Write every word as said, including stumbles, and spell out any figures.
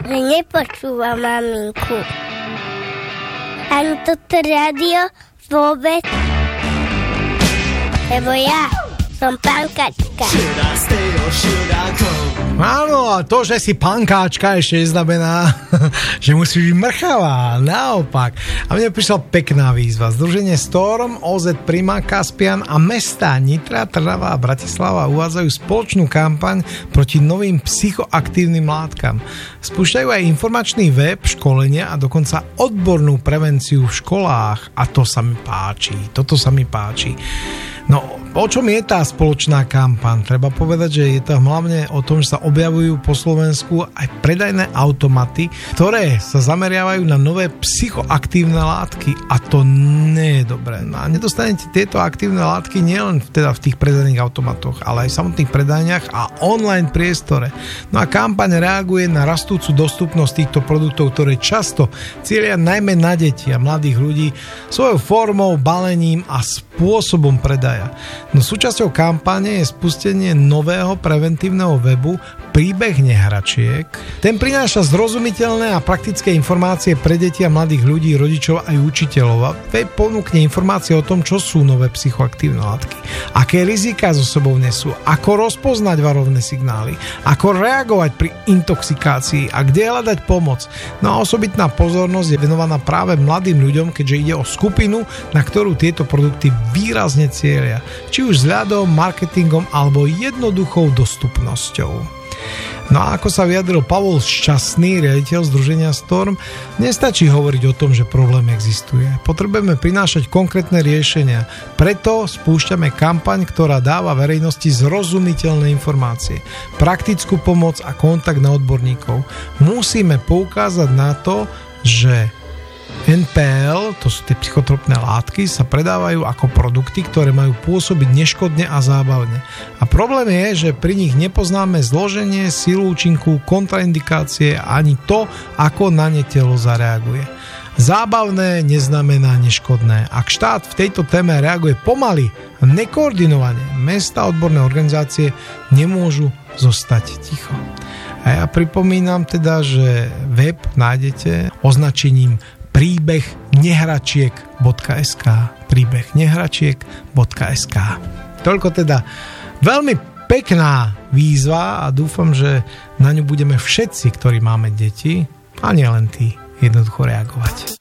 že nepočúva maminku. Ani toto rádio vôbec. Lebo ja som pankačka. Áno, a to, že si pankáčka, ešte neznamená, že musíš byť mrchavá. Naopak. A mne prišla pekná výzva. Združenie Storm, ó zet Prima, Caspian a mestá Nitra, Trnava a Bratislava uvádzajú spoločnú kampaň proti novým psychoaktívnym látkam. Spúšťajú aj informačný web, školenia a dokonca odbornú prevenciu v školách. A to sa mi páči. Toto sa mi páči. No, o čom je tá spoločná kampaň? Treba povedať, že je to hlavne o tom, že sa objavujú po Slovensku aj predajné automaty, ktoré sa zameriavajú na nové psychoaktívne látky a to nie je dobré. No a nedostanete tieto aktívne látky nielen teda v tých predajných automatoch, ale aj v samotných predajniach a online priestore. No a kampaň reaguje na rastúcu dostupnosť týchto produktov, ktoré často cieľia najmä na deti a mladých ľudí svojou formou, balením a spôsobom predaja. No súčasťou kampane je spustenie nového preventívneho webu Príbeh nehračiek. Ten prináša zrozumiteľné a praktické informácie pre deti a mladých ľudí, rodičov aj učiteľov. A web ponúkne informácie o tom, čo sú nové psychoaktívne látky, aké riziká so sebou nesú, ako rozpoznať varovné signály, ako reagovať pri intoxikácii a kde hľadať pomoc. No a osobitná pozornosť je venovaná práve mladým ľuďom, keďže ide o skupinu, na ktorú tieto produkty výrazne cieľia, či už vzhľadom, marketingom alebo jednoduchou dostupnosťou. No a ako sa vyjadril Pavol Šťastný, riaditeľ združenia Storm, nestačí hovoriť o tom, že problém existuje. Potrebujeme prinášať konkrétne riešenia. Preto spúšťame kampaň, ktorá dáva verejnosti zrozumiteľné informácie, praktickú pomoc a kontakt na odborníkov. Musíme poukázať na to, že en pé el, to sú tie psychotropné látky, sa predávajú ako produkty, ktoré majú pôsobiť neškodne a zábavne. A problém je, že pri nich nepoznáme zloženie, silu účinku, kontraindikácie ani to, ako na ne telo zareaguje. Zábavné neznamená neškodné. Ak štát v tejto téme reaguje pomaly a nekoordinovane, mestá a odborné organizácie nemôžu zostať ticho. A ja pripomínam teda, že web nájdete označením príbeh nehračiek bodka es ká príbeh nehračiek bodka es ká. Toľko teda veľmi pekná výzva a dúfam, že na ňu budeme všetci, ktorí máme deti, a nielen tí, jednoducho reagovať.